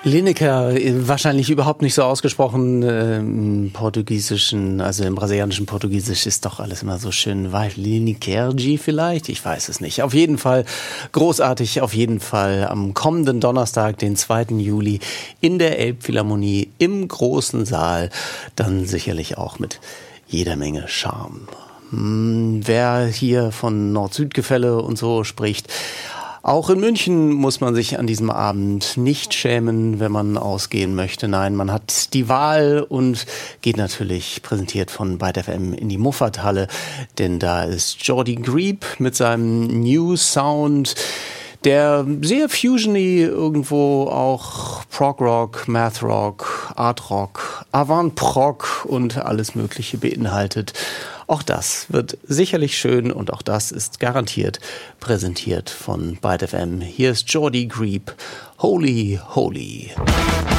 Lineker, wahrscheinlich überhaupt nicht so ausgesprochen im Portugiesischen, also im brasilianischen Portugiesisch ist doch alles immer so schön weit. Linekerji vielleicht? Ich weiß es nicht. Auf jeden Fall großartig, auf jeden Fall am kommenden Donnerstag, den 2. Juli in der Elbphilharmonie im großen Saal, dann sicherlich auch mit jeder Menge Charme. Wer hier von Nord-Süd-Gefälle und so spricht, auch in München muss man sich an diesem Abend nicht schämen, wenn man ausgehen möchte. Nein, man hat die Wahl und geht natürlich, präsentiert von Byte FM, in die Muffathalle. Denn da ist Jordi Griep mit seinem New Sound, der sehr fusiony irgendwo auch Prog-Rock, Math-Rock, Art-Rock, Avant-Prog und alles Mögliche beinhaltet. Auch das wird sicherlich schön und auch das ist garantiert präsentiert von Byte FM. Hier ist Jordi Griep, Holy, Holy.